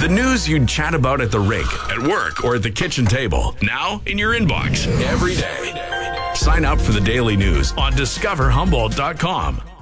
The news you'd chat about at the rink, at work, or at the kitchen table. Now in your inbox every day. Sign up for the daily news on discoverhumboldt.com.